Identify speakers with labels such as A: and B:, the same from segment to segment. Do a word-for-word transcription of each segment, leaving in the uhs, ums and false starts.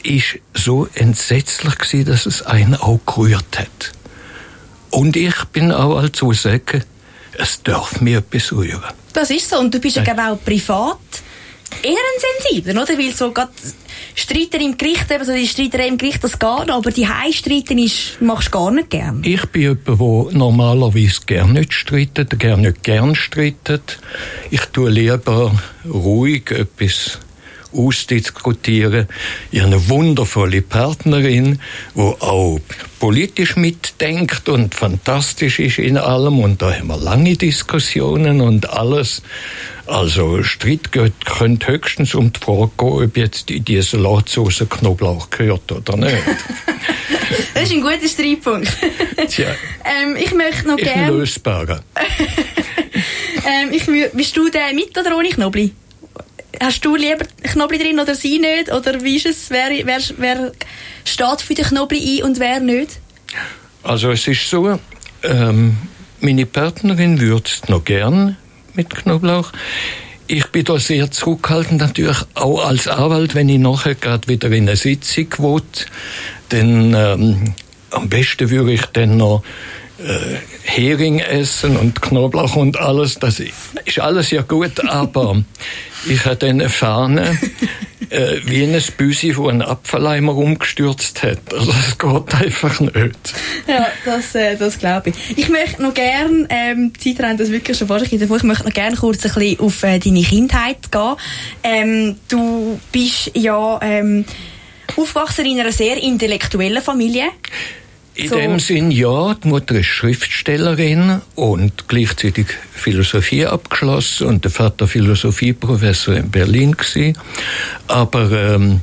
A: ist so entsetzlich gewesen, dass es einen auch gerührt hat. Und ich bin auch allzu sagen, es darf mir etwas rühren.
B: Das ist so. Und du bist ja, ja auch privat eher ein Sensibler, oder? Weil so gerade Streiter im Gericht, eben so die Streiterei im Gericht, das geht, aber die Heimstreiten ist, machst du gar nicht gern.
A: Ich bin jemand, der normalerweise gerne nicht streitet, gerne nicht gern streitet. Ich tue lieber ruhig etwas ausdiskutieren. Ich habe eine wundervolle Partnerin, die auch politisch mitdenkt und fantastisch ist in allem. Und da haben wir lange Diskussionen und alles. Also Streit geht, könnte höchstens um die Frage gehen, ob jetzt in die Salatsauce Knoblauch gehört oder nicht.
B: Das ist ein guter Streitpunkt.
A: Tja,
B: ähm, ich möchte noch gerne...
A: lösbar.
B: ähm, ich, bist du der mit oder ohne Knobli? Hast du lieber Knobli drin oder sie nicht? Oder wie ist es? Wer, wer, wer steht für den Knobli ein und wer nicht?
A: Also es ist so, ähm, meine Partnerin würzt noch gern mit Knoblauch. Ich bin da sehr zurückhaltend, natürlich auch als Anwalt, wenn ich nachher gerade wieder in eine Sitzung will, dann ähm, am besten würde ich dann noch äh, Hering essen und Knoblauch und alles. Das ist alles ja gut, aber ich habe dann erfahren, äh, wie ein Büsi, wo ein Apfeleimer umgestürzt hat. Also das geht einfach nicht.
B: Ja, das, äh, das glaube ich. Ich möchte noch gerne, ähm, die Zeit rennt das wirklich schon fast davon, ich möchte noch gerne kurz ein bisschen auf äh, deine Kindheit gehen. Ähm, du bist ja ähm, aufgewachsen in einer sehr intellektuellen Familie.
A: In
B: so.
A: dem Sinn, ja, die Mutter ist Schriftstellerin und gleichzeitig Philosophie abgeschlossen und der Vater Philosophieprofessor in Berlin gewesen. Aber ähm,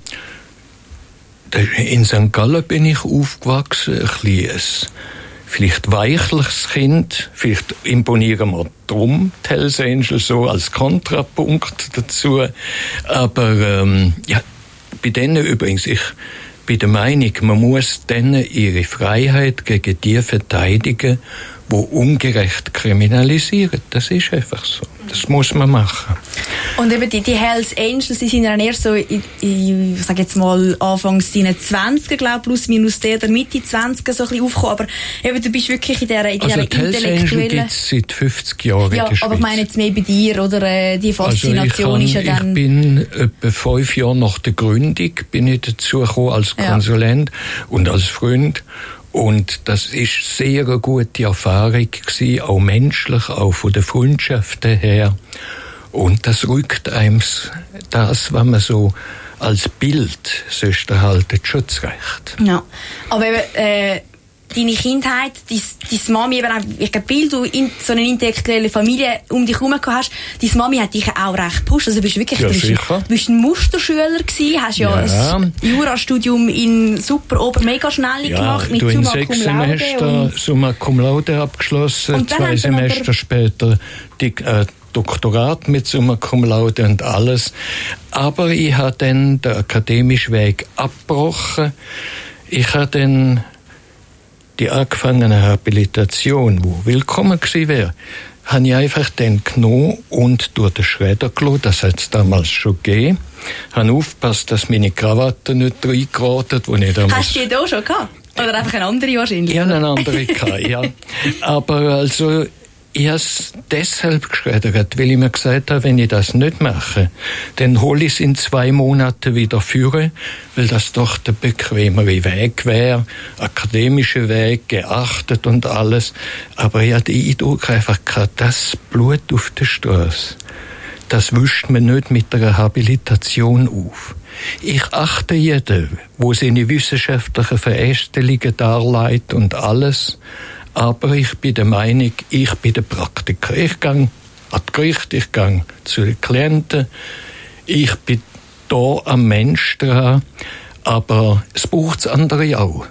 A: in Sankt Gallen bin ich aufgewachsen, ein kleines, vielleicht weichliches Kind, vielleicht imponieren wir drum die Hells Angels so als Kontrapunkt dazu. Aber ähm, ja, bei denen übrigens, ich bin der Meinung, man muss denen ihre Freiheit gegen die verteidigen, die ungerecht kriminalisieren. Das ist einfach so. Das muss man machen.
B: Und eben die, die Hells Angels, die sind ja eher so, in, in, ich sage jetzt mal, anfangs deine zwanziger, glaube plus minus der, der Mitte zwanziger so ein bisschen aufgekommen. Aber eben, du bist wirklich in dieser, in dieser
A: also die Hells Angels gibt es seit fünfzig Jahren
B: ja,
A: in der Schweiz.
B: Aber ich meine jetzt mehr bei dir, oder äh, die Faszination
A: also
B: ist ja dann...
A: Ich bin etwa fünf Jahre nach der Gründung bin ich dazu gekommen als Konsulent ja. und als Freund. Und das ist sehr eine gute Erfahrung gewesen, auch menschlich, auch von den Freundschaften her. Und das rückt einem das, was man so als Bild sonst erhalten, schon zurecht.
B: Ja, aber eben, äh, deine Kindheit, deine, deine Mami, eben auch, ich glaube, weil du in so eine intellektuelle Familie um dich herum hast, deine Mami hat dich auch recht gepusht. Also du bist wirklich
A: ja,
B: du bist, du bist ein Musterschüler gewesen, hast ja, ja. ein Jurastudium in super ober mega schnell ja, gemacht, mit Summa Cum Laude.
A: Semester Summa Cum Laude abgeschlossen, zwei Semester später die, äh, Doktorat mit Summa Cum Laude und alles. Aber ich habe dann den akademischen Weg abgebrochen. Ich habe dann die angefangene Habilitation, die willkommen gewesen wäre, habe ich einfach dann genommen und durch den Schredder gelassen. Das hat es damals schon gegeben. Ich habe aufgepasst, dass meine Krawatte nicht reingeraten, wo ich damals...
B: Hast du die da schon gehabt? Oder einfach eine andere wahrscheinlich?
A: Ja, eine andere gehabt, ja. Aber also, ich habe es deshalb geschreddert, weil ich mir gesagt habe, wenn ich das nicht mache, dann hole ich es in zwei Monaten wieder führen, weil das doch der bequemere Weg wäre, akademischer Weg, geachtet und alles. Aber ich hatte den Eindruck einfach gehabt, das Blut auf der Straße, das wischt man nicht mit einer Habilitation auf. Ich achte jeden, wo seine wissenschaftlichen Verästelungen darlegt und alles. Aber ich bin der Meinung, ich bin der Praktiker. Ich gehe an das Gericht, ich gehe zu den Klienten. Ich bin da am Mensch dran. Aber es braucht das andere auch.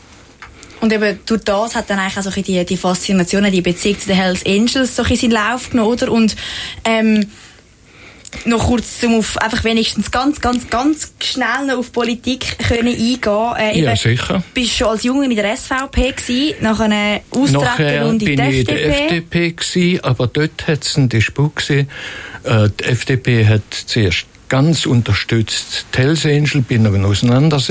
B: Und eben durch das hat dann eigentlich auch so die, die Faszination, die Beziehung zu den Hells Angels so in seinen Lauf genommen, oder? Und ähm, noch kurz, um auf einfach wenigstens ganz, ganz, ganz schnell noch auf Politik können eingehen. Äh,
A: ja, sicher.
B: Du bist schon als Junge in der S V P gewesen, nach einer Austreten in die F D P.
A: Nachher bin ich in der F D P gewesen, aber dort hat es einen Disput gegeben. Äh, die F D P hat zuerst ganz unterstützt die Hells Angels bei einer Auseinandersetzung.